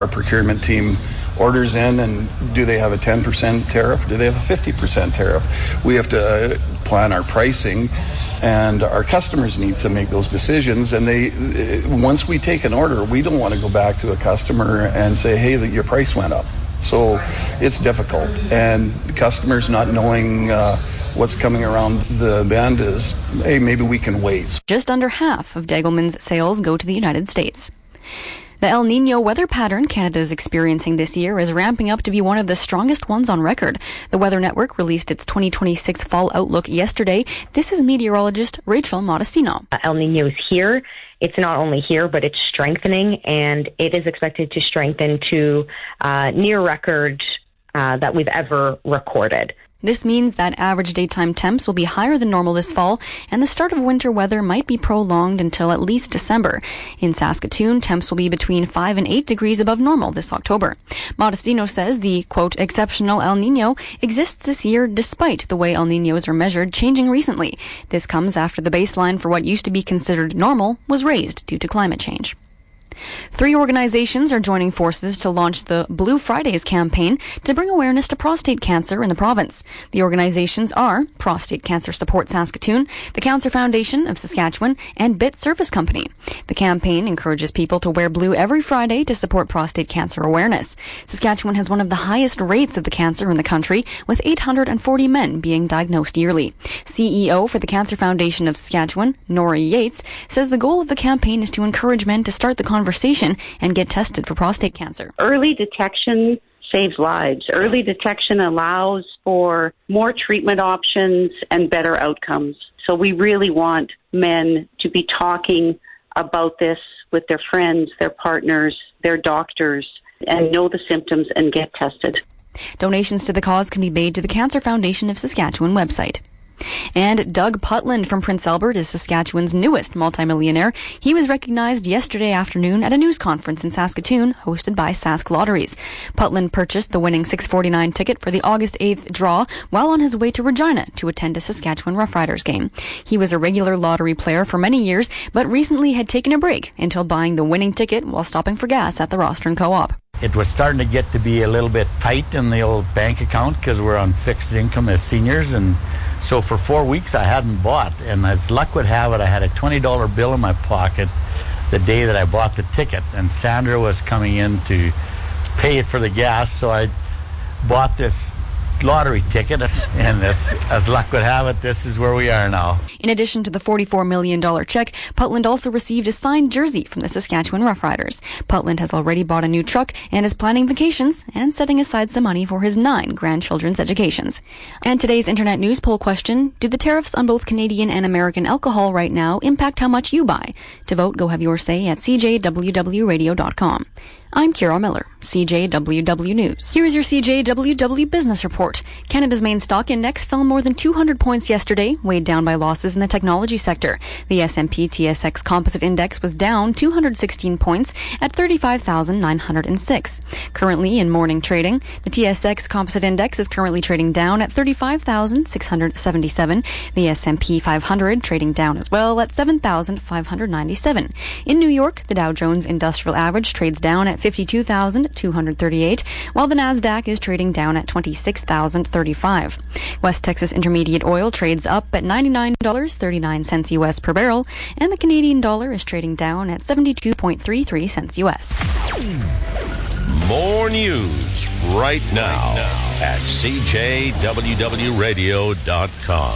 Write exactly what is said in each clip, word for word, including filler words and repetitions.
Our procurement team orders in, and do they have a ten percent tariff? Do they have a fifty percent tariff? We have to plan our pricing, and our customers need to make those decisions. And they, once we take an order, we don't want to go back to a customer and say, hey, your price went up. So it's difficult. And customers not knowing uh, what's coming around the bend is, hey, maybe we can wait. Just under half of Degelman's sales go to the United States. The El Niño weather pattern Canada is experiencing this year is ramping up to be one of the strongest ones on record. The Weather Network released its twenty twenty-six fall outlook yesterday. This is meteorologist Rachel Modestino. El Niño is here. It's not only here, but it's strengthening, and it is expected to strengthen to uh, near record uh, that we've ever recorded. This means that average daytime temps will be higher than normal this fall, and the start of winter weather might be prolonged until at least December. In Saskatoon, temps will be between five and eight degrees above normal this October. Modestino says the, quote, exceptional El Niño exists this year despite the way El Niños are measured changing recently. This comes after the baseline for what used to be considered normal was raised due to climate change. Three organizations are joining forces to launch the Blue Fridays campaign to bring awareness to prostate cancer in the province. The organizations are Prostate Cancer Support Saskatoon, the Cancer Foundation of Saskatchewan, and B I T Service Company. The campaign encourages people to wear blue every Friday to support prostate cancer awareness. Saskatchewan has one of the highest rates of the cancer in the country, with eight hundred forty men being diagnosed yearly. C E O for the Cancer Foundation of Saskatchewan, Nori Yates, says the goal of the campaign is to encourage men to start the conversation and get tested for prostate cancer. Early detection saves lives. Early detection allows for more treatment options and better outcomes. So we really want men to be talking about this with their friends, their partners, their doctors, and know the symptoms and get tested. Donations to the cause can be made to the Cancer Foundation of Saskatchewan website. And Doug Putland from Prince Albert is Saskatchewan's newest multimillionaire. He was recognized yesterday afternoon at a news conference in Saskatoon hosted by Sask Lotteries. Putland purchased the winning six forty-nine ticket for the August eighth draw while on his way to Regina to attend a Saskatchewan Roughriders game. He was a regular lottery player for many years, but recently had taken a break until buying the winning ticket while stopping for gas at the Rostron Co-op. It was starting to get to be a little bit tight in the old bank account because we're on fixed income as seniors, and so for four weeks I hadn't bought, and as luck would have it, I had a twenty dollar bill in my pocket the day that I bought the ticket, and Sandra was coming in to pay for the gas, so I bought this lottery ticket, and this, as luck would have it, this is where we are now. In addition to the forty-four million dollars check, Putland also received a signed jersey from the Saskatchewan Roughriders. Putland has already bought a new truck and is planning vacations and setting aside some money for his nine grandchildren's educations. And today's Internet News poll question, do the tariffs on both Canadian and American alcohol right now impact how much you buy? To vote, go have your say at c j w w radio dot com. I'm Kira Miller, C J W W News. Here's your C J W W Business Report. Canada's main stock index fell more than two hundred points yesterday, weighed down by losses in the technology sector. The S and P T S X Composite Index was down two hundred sixteen points at thirty-five thousand nine hundred six. Currently in morning trading, the T S X Composite Index is currently trading down at thirty-five thousand six hundred seventy-seven. The S and P five hundred trading down as well at seven thousand five hundred ninety-seven. In New York, the Dow Jones Industrial Average trades down at fifty-two thousand two hundred thirty-eight, while the Nasdaq is trading down at twenty-six thousand thirty-five. West Texas Intermediate Oil trades up at ninety-nine dollars and thirty-nine cents U S per barrel, and the Canadian dollar is trading down at seventy-two point three three cents U S. More news right now at c j w w radio dot com.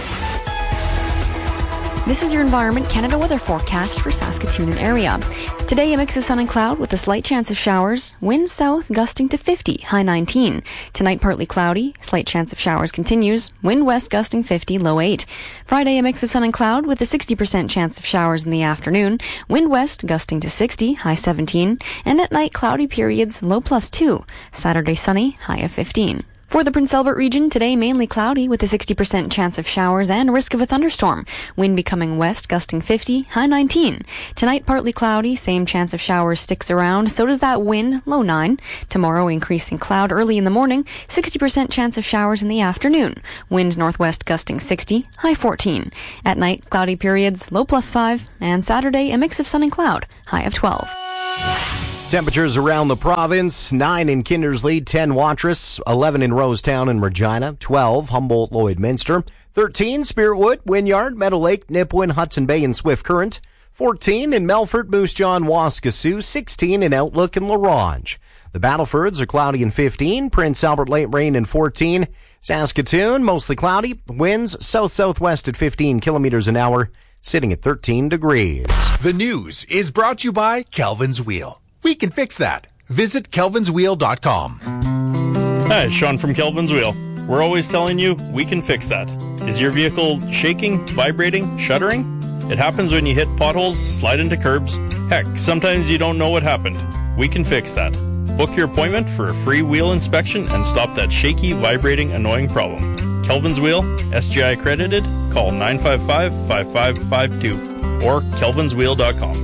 This is your Environment Canada weather forecast for Saskatoon and area. Today, a mix of sun and cloud with a slight chance of showers. Wind south gusting to fifty, high nineteen. Tonight, partly cloudy. Slight chance of showers continues. Wind west gusting fifty, low eight. Friday, a mix of sun and cloud with a sixty percent chance of showers in the afternoon. Wind west gusting to sixty, high seventeen. And at night, cloudy periods, low plus two. Saturday, sunny, high of fifteen. For the Prince Albert region, today mainly cloudy with a sixty percent chance of showers and risk of a thunderstorm. Wind becoming west, gusting fifty, high nineteen. Tonight, partly cloudy, same chance of showers sticks around, so does that wind, low nine. Tomorrow, increasing cloud early in the morning, sixty percent chance of showers in the afternoon. Wind northwest gusting sixty, high fourteen. At night, cloudy periods, low plus five. And Saturday, a mix of sun and cloud, high of twelve. Temperatures around the province, nine in Kindersley, ten Watrous, eleven in Rosetown and Regina, twelve Humboldt, Lloydminster, thirteen Spiritwood, Wynyard, Meadow Lake, Nipawin, Hudson Bay and Swift Current, fourteen in Melfort, Moose Jaw, Waskesiu, sixteen in Outlook and La Ronge. The Battlefords are cloudy and fifteen, Prince Albert late rain and fourteen, Saskatoon mostly cloudy, winds south-southwest at fifteen kilometers an hour, sitting at thirteen degrees. The news is brought to you by Kelvin's Wheel. We can fix that. Visit kelvins wheel dot com. Hi, it's Sean from Kelvin's Wheel. We're always telling you we can fix that. Is your vehicle shaking, vibrating, shuddering? It happens when you hit potholes, slide into curbs. Heck, sometimes you don't know what happened. We can fix that. Book your appointment for a free wheel inspection and stop that shaky, vibrating, annoying problem. Kelvin's Wheel, S G I accredited. Call nine five five, five five five two or kelvins wheel dot com.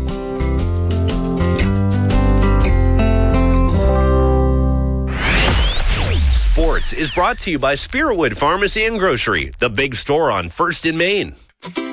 Sports is brought to you by Spiritwood Pharmacy and Grocery, the big store on First in Main.